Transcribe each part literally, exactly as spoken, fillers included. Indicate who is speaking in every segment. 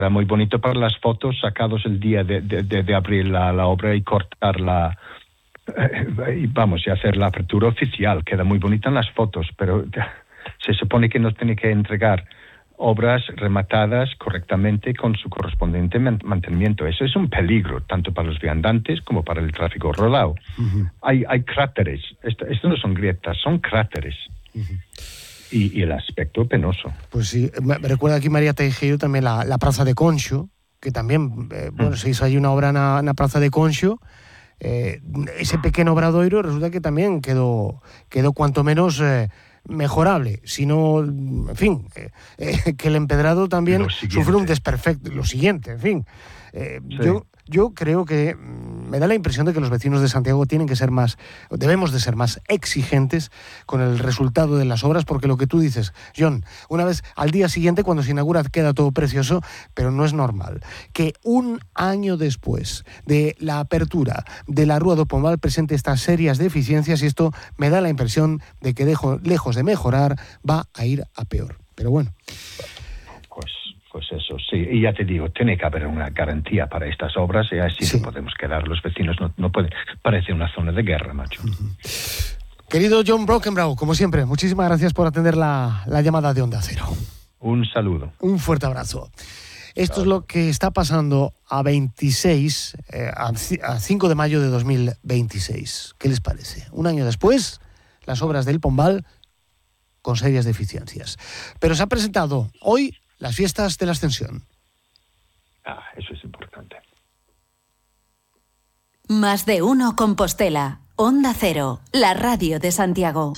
Speaker 1: Era muy bonito para las fotos sacados el día de, de, de, de abrir la, la obra y cortar la... Eh, y vamos, y hacer la apertura oficial. Queda muy bonita en las fotos, pero se supone que nos tiene que entregar obras rematadas correctamente con su correspondiente mantenimiento. Eso es un peligro, tanto para los viandantes como para el tráfico rodado. Uh-huh. Hay, hay cráteres. Esto, esto no son grietas, son cráteres. Uh-huh. Y, y el aspecto penoso.
Speaker 2: Pues sí, me recuerda aquí María Teijeiro también la, la Praza de Conxo, que también, eh, bueno, mm. se hizo allí una obra en la Praza de Conxo. Eh, ese pequeño obradoiro resulta que también quedó, quedó cuanto menos eh, mejorable, sino, en fin, eh, eh, que el empedrado también sufrió un desperfecto, lo siguiente, en fin. Eh, sí. yo, yo creo que me da la impresión de que los vecinos de Santiago tienen que ser más, debemos de ser más exigentes con el resultado de las obras, porque lo que tú dices, John, una vez al día siguiente cuando se inaugura queda todo precioso, pero no es normal que un año después de la apertura de la Rúa do Pombal presente estas serias deficiencias, y esto me da la impresión de que dejo, lejos de mejorar va a ir a peor. Pero bueno.
Speaker 1: Pues Pues eso, sí. Y ya te digo, tiene que haber una garantía para estas obras y así sí. no podemos quedar. Los vecinos no, no pueden... Parece una zona de guerra, macho. Uh-huh.
Speaker 2: Querido John Brockenbrough, como siempre, muchísimas gracias por atender la, la llamada de Onda Cero.
Speaker 1: Un saludo.
Speaker 2: Un fuerte abrazo. Esto Chao. Es lo que está pasando a veintiséis, eh, a cinco de mayo de dos mil veintiséis. ¿Qué les parece? Un año después, las obras del Pombal con serias deficiencias. Pero se ha presentado hoy las fiestas de la Ascensión.
Speaker 1: Ah, eso es importante.
Speaker 3: Más de uno Compostela. Onda Cero, la radio de Santiago.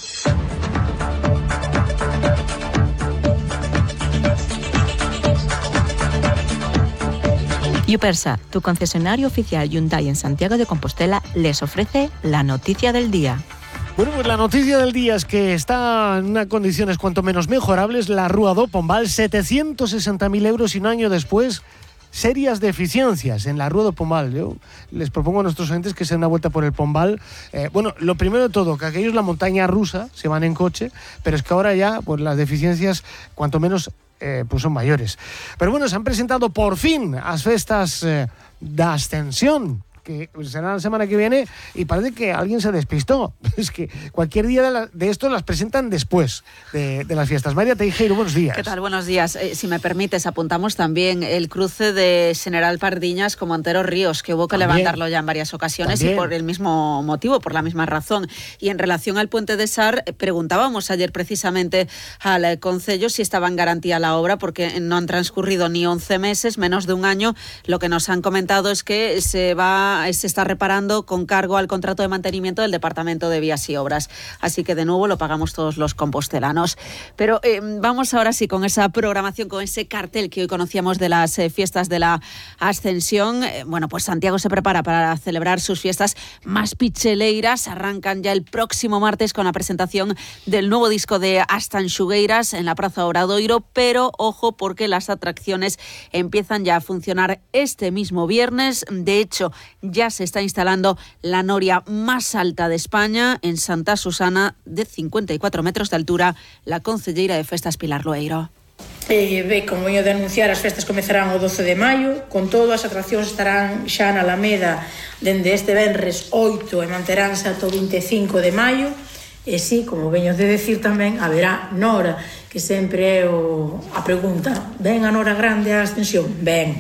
Speaker 4: Yupersa, tu concesionario oficial Hyundai en Santiago de Compostela, les ofrece la noticia del día.
Speaker 2: Bueno, pues la noticia del día es que está en unas condiciones cuanto menos mejorables la Rúa do Pombal, setecientos sesenta mil euros y un año después, serias deficiencias en la Rúa do Pombal. Yo les propongo a nuestros oyentes que se den una vuelta por el Pombal. Eh, bueno, lo primero de todo, que aquellos la montaña rusa, se van en coche, pero es que ahora ya pues las deficiencias cuanto menos eh, pues son mayores. Pero bueno, se han presentado por fin las festas eh, de Ascensión, que será la semana que viene, y parece que alguien se despistó. Es que cualquier día de, la, de esto las presentan después de, de las fiestas. María Teijeiro, buenos días.
Speaker 5: ¿Qué tal? Buenos días. Eh, si me permites, apuntamos también el cruce de General Pardiñas con Montero Ríos, que hubo que también levantarlo ya en varias ocasiones también. Y por el mismo motivo, por la misma razón. Y en relación al puente de Sar, preguntábamos ayer precisamente al Concello si estaba en garantía la obra, porque no han transcurrido ni once meses, menos de un año. Lo que nos han comentado es que se va se está reparando con cargo al contrato de mantenimiento del Departamento de Vías y Obras. Así que de nuevo lo pagamos todos los compostelanos. Pero eh, vamos ahora sí con esa programación, con ese cartel que hoy conocíamos de las eh, fiestas de la Ascensión. Eh, bueno, pues Santiago se prepara para celebrar sus fiestas más picheleiras. Arrancan ya el próximo martes con la presentación del nuevo disco de Astanxugueiras en la Praza Obradoiro, pero ojo porque las atracciones empiezan ya a funcionar este mismo viernes. De hecho, ya se está instalando la noria más alta de España en Santa Susana, de cincuenta y cuatro metros de altura, la concelleira de Festas Pilar Loeiro.
Speaker 6: Eh, ve, como eu de anunciar, as festas comezarán o doce de maio, con todo as atraccións estarán xa na Alameda dende este venres oito e manteránse ata o vinte e cinco de maio. E sí, como veño de decir tamén, haberá nora, que sempre é o, a pregunta: ven a nora grande a Ascensión? Ben.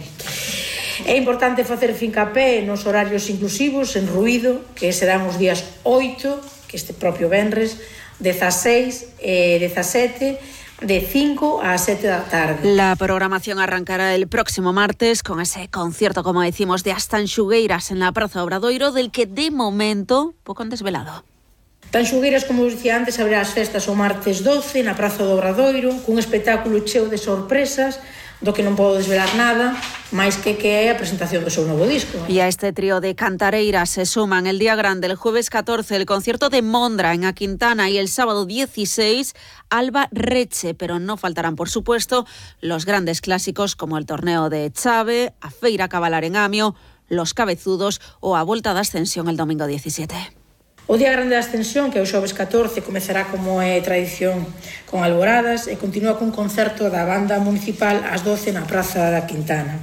Speaker 6: É importante facer fincapé nos horarios inclusivos, en ruído, que serán os días oito, que este propio venres, dezaseis e dezasete, de cinco a sete da tarde.
Speaker 5: La programación arrancará el próximo martes con ese concierto, como decimos, de Astanxugueiras en la Praza Obradoiro, del que de momento poco han desvelado.
Speaker 6: Tanxugueiras, como os dicía antes, abrirá as festas o martes doce na Praza do Obradoiro, cun espectáculo cheo de sorpresas, do que non podo desvelar nada, máis que que é a presentación do seu novo disco.
Speaker 5: Y a este trío de cantareiras se suman el día grande, el jueves catorce, el concierto de Mondra en A Quintana, y el sábado dieciséis, Alba Reche, pero no faltarán, por supuesto, los grandes clásicos como el Torneo de Chave, a Feira Cabalar en Amio, Los Cabezudos o a Volta de Ascensión el domingo diecisiete.
Speaker 6: O Día Grande da Ascensión, que é o xoves catorce, comezará como é tradición con alboradas e continúa cun concerto da banda municipal ás doce na Praza da Quintana.